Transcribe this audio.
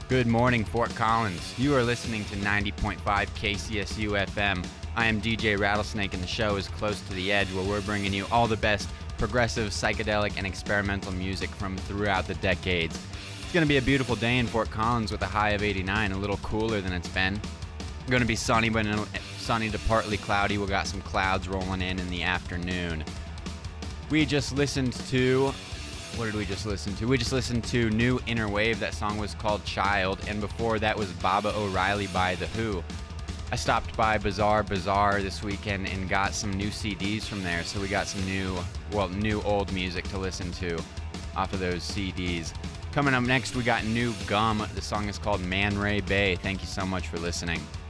Good morning, Fort Collins. You are listening to 90.5 KCSU FM. I am DJ Rattlesnake, and the show is Close to the Edge, where we're bringing you all the best progressive, psychedelic, and experimental music from throughout the decades. It's going to be a beautiful day in Fort Collins with a high of 89, a little cooler than it's been. Going to be sunny, but sunny to partly cloudy. We've got some clouds rolling in the afternoon. We just listened to... What did we just listen to? We just listened to New Inner Wave. That song was called Child, and before that was Baba O'Riley by The Who. I stopped by Bazaar this weekend and got some new CDs from there, so we got some new old music to listen to off of those CDs. Coming up next, we got New Gum. The song is called Man Ray Bay. Thank you so much for listening.